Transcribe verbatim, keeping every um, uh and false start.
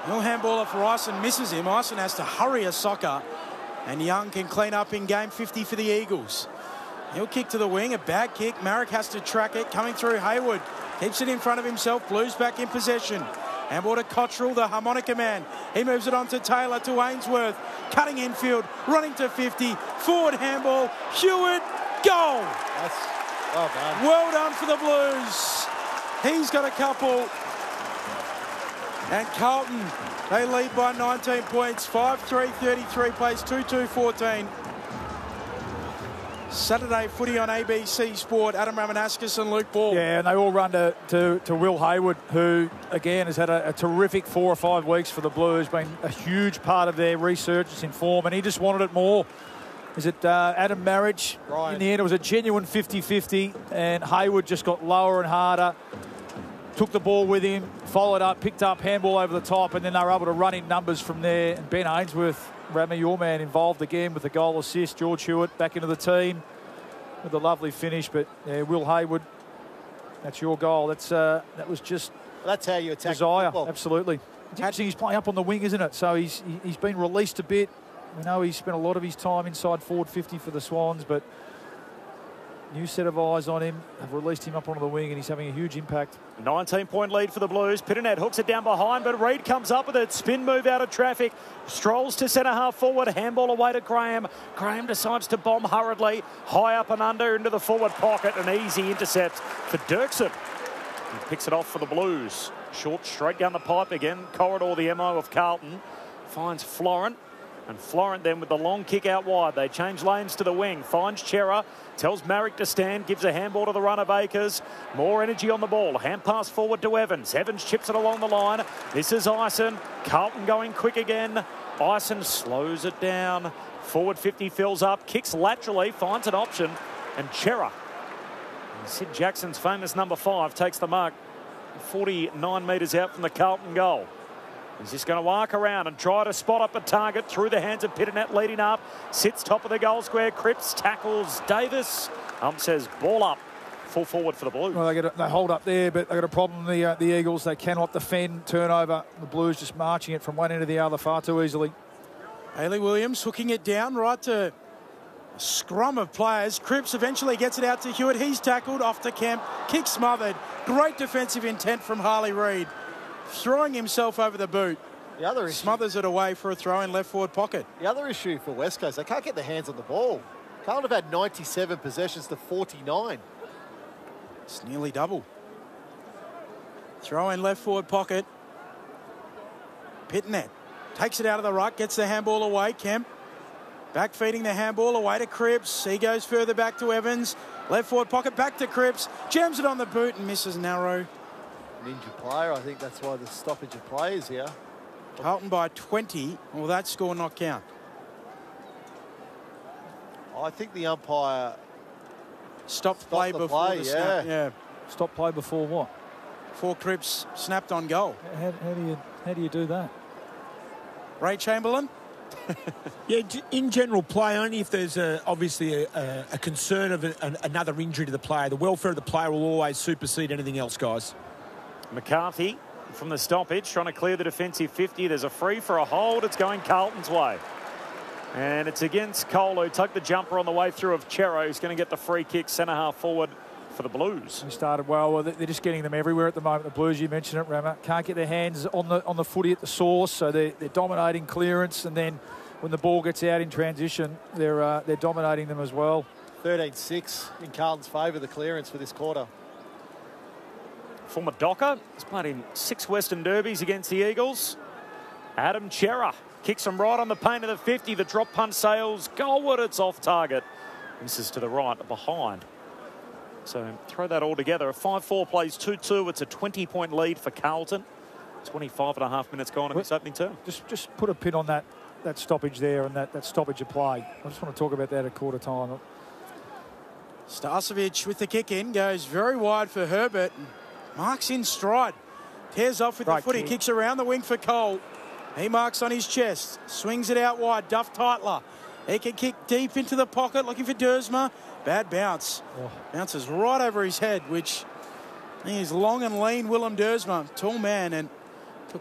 No handballer for Ison, misses him. Ison has to hurry a soccer, and Young can clean up in game fifty for the Eagles. He'll kick to the wing, a bad kick. Marek has to track it, coming through Hayward. Keeps it in front of himself, Blues back in possession. Handball to Cottrell, the harmonica man. He moves it on to Taylor, to Ainsworth. Cutting infield, running to fifty. Forward handball, Hewitt, goal! That's well done. Well done for the Blues. He's got a couple. And Carlton, they lead by nineteen points. five three thirty-three plays two two fourteen. Saturday footy on A B C Sport. Adam Ramanauskas and Luke Ball. Yeah, and they all run to, to, to Will Hayward, who, again, has had a, a terrific four or five weeks for the Blues, been a huge part of their resurgence in form, and he just wanted it more. Is it uh, Adam Marriage? Right. In the end, it was a genuine fifty fifty, and Hayward just got lower and harder. Took the ball with him, followed up, picked up handball over the top, and then they were able to run in numbers from there. And Ben Ainsworth, Rami, your man, involved again with the goal assist. George Hewitt back into the team with a lovely finish. But yeah, Will Hayward, that's your goal. That's uh, that was just That's how you attack desire. football. Absolutely. It's interesting. He's playing up on the wing, isn't it? So he's he's been released a bit. We know he's spent a lot of his time inside forward fifty for the Swans, but new set of eyes on him. Have released him up onto the wing, and he's having a huge impact. nineteen point lead for the Blues. Pitternet hooks it down behind, but Reid comes up with it. Spin move out of traffic. Strolls to centre half forward. Handball away to Graham. Graham decides to bomb hurriedly. High up and under into the forward pocket. An easy intercept for Dirksen. He picks it off for the Blues. Short straight down the pipe again. Corridor, the M O of Carlton. Finds Florent. And Florent then with the long kick out wide. They change lanes to the wing. Finds Chera. Tells Marek to stand. Gives a handball to the run of Akers. More energy on the ball. Hand pass forward to Evans. Evans chips it along the line. This is Ison. Carlton going quick again. Ison slows it down. Forward fifty fills up. Kicks laterally. Finds an option. And Chera. And Sid Jackson's famous number five takes the mark. forty-nine metres out from the Carlton goal. He's just going to walk around and try to spot up a target through the hands of Pitternet, leading up. Sits top of the goal square. Cripps tackles Davis. Ump says ball up. Full forward for the Blues. Well, they, get a, they hold up there, but they've got a problem, the, uh, the Eagles. They cannot defend turnover. The Blues just marching it from one end to the other far too easily. Hayley Williams hooking it down right to a scrum of players. Cripps eventually gets it out to Hewitt. He's tackled off to Kemp. Kick smothered. Great defensive intent from Harley Reid. Throwing himself over the boot. The other issue, Smothers it away for a throw in left forward pocket. the other issue for West Coast, they can't get their hands on the ball. Carlton have had ninety-seven possessions to forty-nine. It's nearly double. Throw in left forward pocket. Pitternet takes it out of the ruck, gets the handball away. Kemp back feeding the handball away to Cripps. He goes further back to Evans. Left forward pocket back to Cripps. Jams it on the boot and misses narrow. An injured player, I think that's why the stoppage of play is here. Carlton by twenty. Will that score not count? I think the umpire Stopped play the before play, the snap. Yeah. Stop play before what? Before Cripps snapped on goal. How, how do you how do you do that? Ray Chamberlain. Yeah, in general play, only if there's a, obviously a, a concern of a, an, another injury to the player. The welfare of the player will always supersede anything else, guys. McCarthy from the stoppage trying to clear the defensive fifty. There's a free for a hold. It's going Carlton's way. And it's against Cole, who took the jumper on the way through of Chero, who's going to get the free kick centre half forward for the Blues. They started well. well. They're just getting them everywhere at the moment. The Blues, you mentioned it, Rama, can't get their hands on the on the footy at the source, so they're, they're dominating clearance, and then when the ball gets out in transition, they're uh, they're dominating them as well. thirteen six in Carlton's favour, the clearance for this quarter. Former Docker has played in six Western Derbies against the Eagles. Adam Chera kicks him right on the paint of the fifty. The drop punt sails goalward. It's off target. Misses to the right, behind. So throw that all together. A five four plays two two. It's a twenty point lead for Carlton. twenty-five and a half minutes gone in this opening term. Just just put a pin on that that stoppage there and that, that stoppage of play. I just want to talk about that at quarter time. Starcevic with the kick in. Goes very wide for Herbert. Marks in stride. Tears off with Right, the foot. He King. kicks around the wing for Cole. He marks on his chest. Swings it out wide. Duff Titler. He can kick deep into the pocket looking for Dersma. Bad bounce. Oh. Bounces right over his head, which he is long and lean, Willem Dersma. Tall man, and